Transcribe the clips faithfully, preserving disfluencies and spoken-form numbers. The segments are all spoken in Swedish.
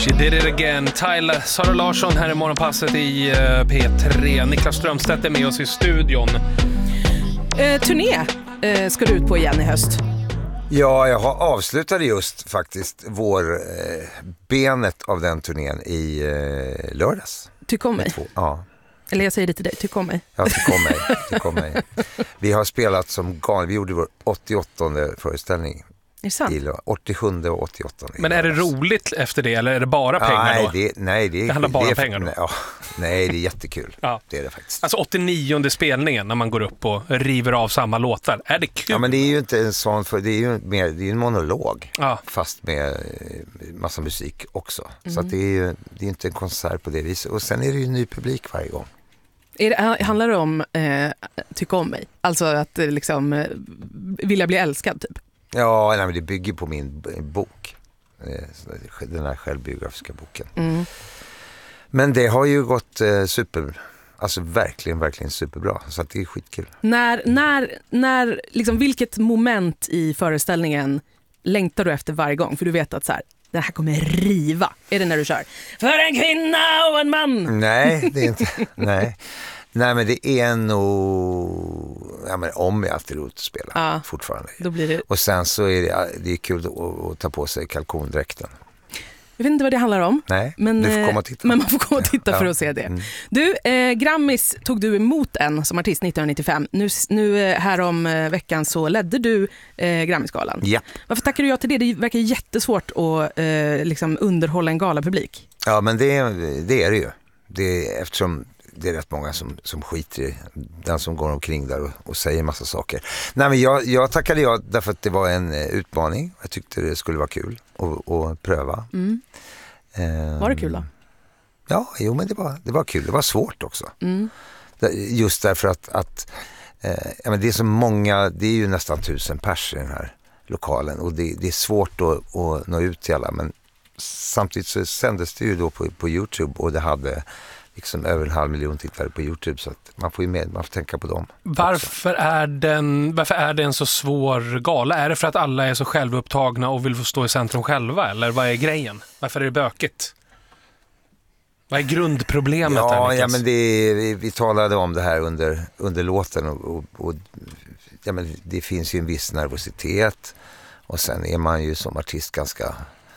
She did it again. Tyler, Sara Larsson här i morgonpasset i uh, P tre. Niklas Strömstedt är med oss i studion. Eh, turné eh, ska du ut på igen i höst. Ja, jag har avslutade just faktiskt vår eh, benet av den turnén i eh, lördags. Tyck om mig. Ja. Eller jag säger det till dig, tyck om mig. Ja, tyck om mig. Tyck om mig. Vi har spelat som galna. Vi gjorde vår åttioåttonde föreställning. Är det sant? I åttiosjunde och åttioåttonde. Men är det roligt efter det eller är det bara pengar nej, då? Det, nej, det, det handlar bara det om är, pengar då? Nej, ja, nej, det är jättekul. Ja. Det är det faktiskt. Alltså åttionionde spelningen när man går upp och river av samma låtar. Är det kul? Ja, men det är ju inte en sån, för det är ju mer, det är en monolog. Ja. Fast med massa musik också. Mm. Så att det är ju det är inte en konsert på det viset. Och sen är det ju ny publik varje gång. Är det, handlar det om eh, tycka om mig? Alltså att eh, liksom eh, vilja bli älskad typ? Ja, nej, men det bygger på min bok. Den här självbiografiska boken. Mm. Men det har ju gått eh, super, alltså verkligen, verkligen superbra. Så att det är skitkul. När, när, när liksom, vilket moment i föreställningen längtar du efter varje gång? För du vet att så här, det här kommer riva. Är det när du kör? För en kvinna och en man! Nej, det är inte, nej. Nej, men det är nog, ja, men om jag alltid roligt att spela ja, fortfarande. Då blir det... Och sen så är det, det är kul att, att ta på sig kalkondräkten. Jag vet inte vad det handlar om. Nej, men, du får komma och titta. Men man får komma och titta ja. för att se det. Mm. Du, eh, Grammis tog du emot en som artist nittonhundranittiofem. Nu, nu eh, här om eh, veckan så ledde du eh, Grammisgalan. Ja. Varför tackar du ja till det? Det verkar jättesvårt att eh, liksom underhålla en galapublik. Ja, men det, det är det ju. Det är, eftersom det är rätt många som, som skiter i den som går omkring där och, och säger massa saker. Nej, men jag, jag tackade ja därför att det var en uh, utmaning. Jag tyckte det skulle vara kul att, att pröva. Mm. Um, var det kul då? Ja, jo, men det var, det var kul. Det var svårt också. Mm. Just därför att, att uh, ja, men det är så många, det är ju nästan tusen pers i den här lokalen och det, det är svårt att, att nå ut till alla. Men samtidigt så sändes det ju då på, på YouTube och det hade liksom över en halv miljon tittare på YouTube, så att man får ju med, man får tänka på dem. Varför är, den, varför är det en så svår gala? Är det för att alla är så självupptagna och vill få stå i centrum själva? Eller vad är grejen? Varför är det bökigt? Vad är grundproblemet ja, här, ja, men det är, vi, vi talade om det här under, under låten och, och, och ja, men det finns ju en viss nervositet och sen är man ju som artist ganska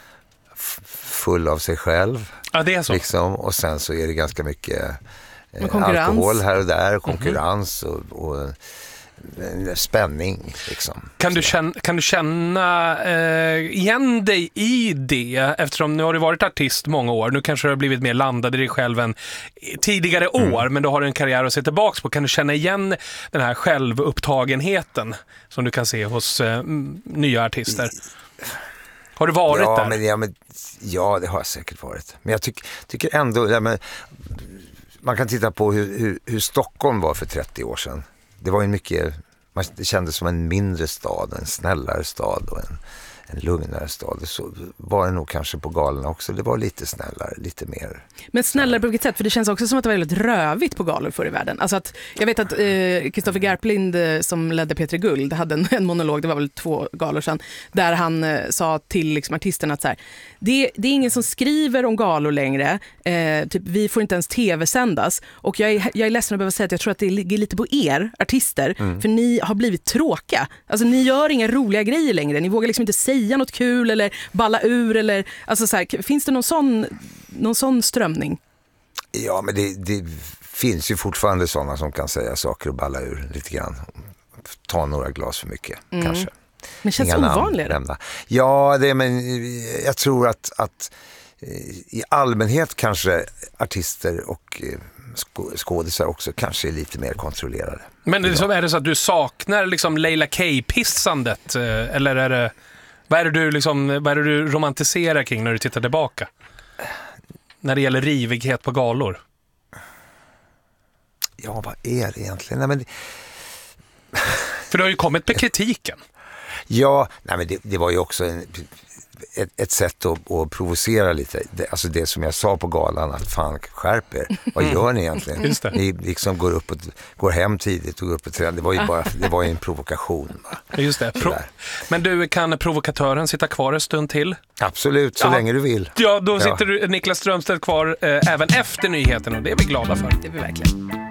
full av sig själv. Ja, det är så. Liksom, och sen så är det ganska mycket eh, konkurrens. Alkohol här och där, konkurrens mm-hmm. och, och eh, spänning. Liksom. Kan, du känna, kan du känna eh, igen dig i det? Eftersom nu har du varit artist många år. Nu kanske du har blivit mer landad i dig själv än tidigare år. Mm. Men du har en karriär att se tillbaka på. Kan du känna igen den här självupptagenheten som du kan se hos eh, nya artister? I, Har du varit ja, där? Men, ja, men, ja, det har jag säkert varit. Men jag tyck, tycker ändå, ja, men, man kan titta på hur, hur, hur Stockholm var för trettio år sedan. Det var ju mycket, man, det kändes som en mindre stad, en snällare stad och en, en lugnare stad. Så var det nog kanske på galorna också. Det var lite snällare, lite mer. Men snällare på vilket sätt? För det känns också som att det var väldigt rövigt på galor förr i världen. Alltså att, jag vet att Kristoffer eh, Garplind eh, som ledde P tre Guld hade en, en monolog, det var väl två galor sedan, där han eh, sa till liksom, artisterna att så här, det, det är ingen som skriver om galor längre. Eh, typ, vi får inte ens tv-sändas. Och jag är, jag är ledsen att behöva säga att jag tror att det ligger lite på er, artister, mm. för ni har blivit tråkiga. Alltså ni gör inga roliga grejer längre. Ni vågar liksom inte säga något kul eller balla ur eller, alltså så här, finns det någon sån, någon sån strömning? Ja, men det, det finns ju fortfarande sådana som kan säga saker och balla ur lite grann. Ta några glas för mycket, mm. kanske. Men känns det ovanligare? Ja, det, men jag tror att, att i allmänhet kanske artister och skådisar också kanske är lite mer kontrollerade. Men är det, så, är det så att du saknar liksom Leila K-pissandet? Eller är det, vad är det du liksom, vad är det du romantiserar kring när du tittar tillbaka? När det gäller rivighet på galor? Ja, vad är det egentligen? Nej, men... För det har ju kommit med kritiken. Ja, nej, men det, det var ju också en, ett, ett sätt att, att provocera lite. Det, alltså det som jag sa på galan, att fan, skärp er. Vad gör ni egentligen? Just det. Ni liksom går upp och går hem tidigt och går upp och tränar. Det var ju bara det var ju en provokation. Va? Just det. Pro- Men du, kan provokatören sitta kvar en stund till? Absolut, så Ja. länge du vill. Ja, då sitter Ja. du, Niklas Strömstedt kvar eh, även efter nyheten och det är vi glada för. Det är vi verkligen.